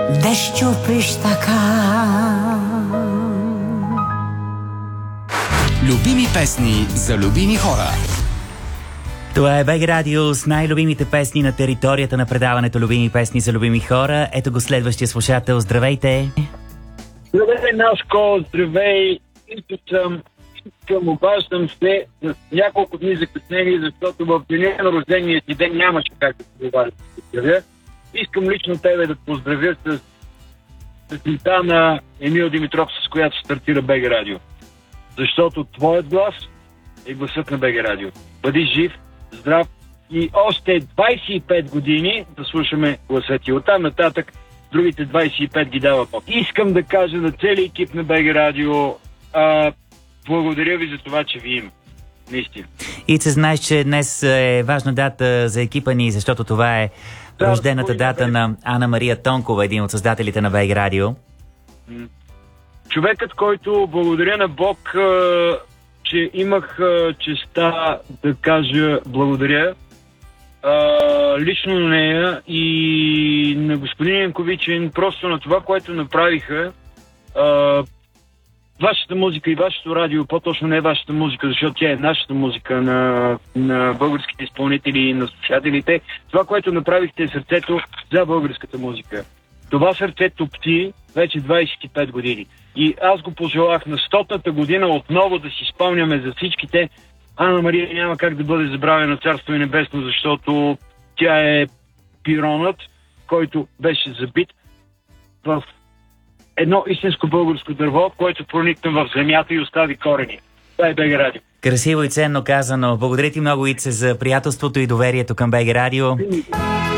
да щупиш така. Любими песни за любими хора. Това е БГ Радио с най-любимите песни на територията на предаването Любими песни за любими хора. Ето го следващия слушател. Здравейте! Здравей, Наско! Здравей! Обаждам се с няколко дни закъснение, защото в деня на рождения си ден нямаше как да се поздравя. Искам лично тебе да поздравя с песента на Емил Димитров, с която стартира БГ Радио. Защото твоят глас е гласът на БГ Радио. Бъди жив, здрав и още 25 години да слушаме гласа ти. Оттам нататък другите 25 ги дава Бог. Искам да кажа на целия екип на БГ Радио, благодаря ви за това, че ви има. Наистина. И се знаеш, че днес е важна дата за екипа ни, защото това е рождената дата на Ана Мария Тонкова, един от създателите на БГ Радио. Човекът, който благодаря на Бог, че имах честа да кажа благодаря лично на нея и на господин Янковичин, просто на това, което направиха. Вашата музика и вашето радио, по-точно не вашата музика, защото тя е нашата музика на българските изпълнители и на слушателите. Това, което направихте, е сърцето за българската музика. Това сърце топти вече 25 години. И аз го пожелах на 100-та година отново да си спомняме за всичките. Ана Мария няма как да бъде забравена, царство и небесно, защото тя е пиронът, който беше забит в едно истинско българско дърво, което проникна в земята и остави корени. Това е БГ Радио. Красиво и ценно казано. Благодаря ти много, Ице, за приятелството и доверието към БГ Радио.